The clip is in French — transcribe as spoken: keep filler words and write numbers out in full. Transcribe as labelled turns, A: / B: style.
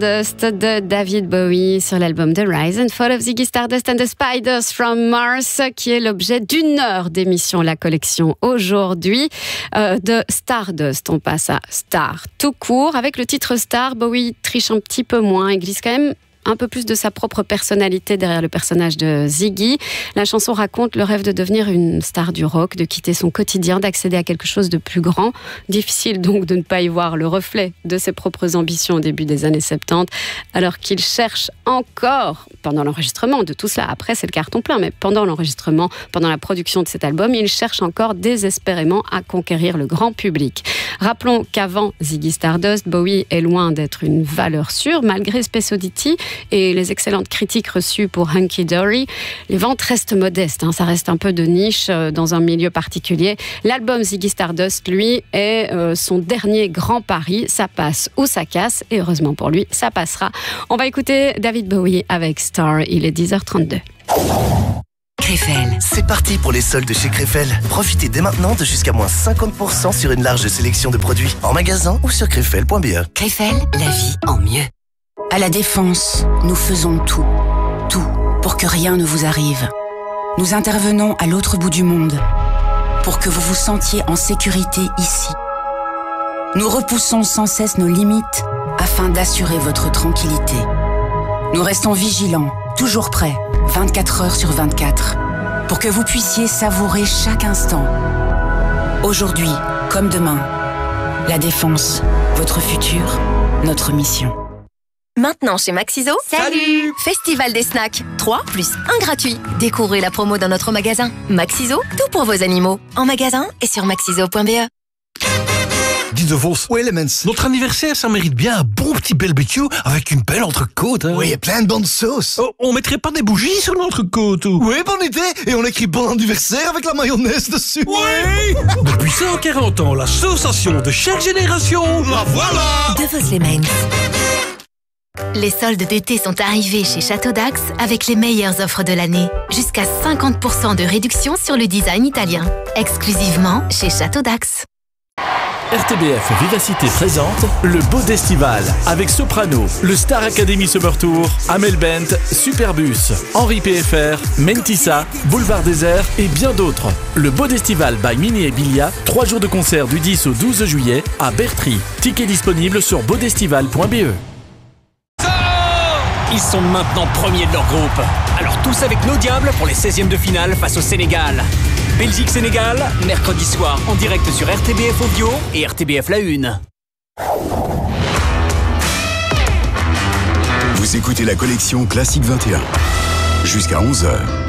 A: Stardust de David Bowie sur l'album The Rise and Fall of Ziggy Stardust and the Spiders from Mars, qui est l'objet d'une heure d'émission, la collection aujourd'hui euh, de Stardust. On passe à Star tout court. Avec le titre Star, Bowie triche un petit peu moins, il glisse quand même un peu plus de sa propre personnalité derrière le personnage de Ziggy. La chanson raconte le rêve de devenir une star du rock, de quitter son quotidien, d'accéder à quelque chose de plus grand. Difficile donc de ne pas y voir le reflet de ses propres ambitions au début des années soixante-dix, alors qu'il cherche encore, pendant l'enregistrement de tout cela, après c'est le carton plein, mais pendant l'enregistrement, pendant la production de cet album, il cherche encore désespérément à conquérir le grand public. Rappelons qu'avant Ziggy Stardust, Bowie est loin d'être une valeur sûre, malgré Space Oddity et les excellentes critiques reçues pour Hunky Dory. Les ventes restent modestes, hein, ça reste un peu de niche euh, dans un milieu particulier. L'album Ziggy Stardust, lui, est euh, son dernier grand pari. Ça passe ou ça casse, et heureusement pour lui, ça passera. On va écouter David Bowie avec Star, il est dix heures trente-deux.
B: Krefel. C'est parti pour les soldes chez Krefel. Profitez dès maintenant de jusqu'à moins cinquante pour cent sur une large sélection de produits en magasin ou sur krefel point b e.
C: Krefel, la vie en mieux. À la Défense, nous faisons tout, tout pour que rien ne vous arrive. Nous intervenons à l'autre bout du monde pour que vous vous sentiez en sécurité ici. Nous repoussons sans cesse nos limites afin d'assurer votre tranquillité. Nous restons vigilants, toujours prêts, vingt-quatre heures sur vingt-quatre, pour que vous puissiez savourer chaque instant. Aujourd'hui, comme demain, la Défense, votre futur, notre mission.
D: Maintenant chez Maxiso,
E: salut!
D: Festival des snacks, trois plus un gratuit. Découvrez la promo dans notre magasin. Maxiso, tout pour vos animaux. En magasin et sur maxiso point b e.
F: Dis de Vos,
E: Oui, Elements.
F: notre anniversaire, ça mérite bien un bon petit barbecue avec une belle entrecôte. Hein.
E: Oui, et plein de bonnes sauces.
F: Oh, on mettrait pas des bougies sur l'entrecôte ou...
E: Oui, bonne idée. Et on écrit bon anniversaire avec la mayonnaise dessus.
F: Oui. Depuis cent quarante ans, l'association de chaque génération.
E: La voilà.
D: De Vos les Mains. Les soldes d'été sont arrivés chez Château d'Ax avec les meilleures offres de l'année. Jusqu'à cinquante pour cent de réduction sur le design italien. Exclusivement chez Château d'Ax.
G: R T B F Vivacité présente le Bodestival avec Soprano, le Star Academy Summer Tour, Amel Bent, Superbus, Henri P F R, Mentissa, Boulevard Désert et bien d'autres. Le Bodestival by Mini et Bilia, trois jours de concert du dix au douze juillet à Bertry. Tickets disponibles sur bodestival point b e.
H: Ils sont maintenant premiers de leur groupe. Alors tous avec nos diables pour les seizièmes de finale face au Sénégal. Belgique-Sénégal, mercredi soir en direct sur R T B F Audio et R T B F La Une.
I: Vous écoutez la collection Classique vingt et un. Jusqu'à onze heures.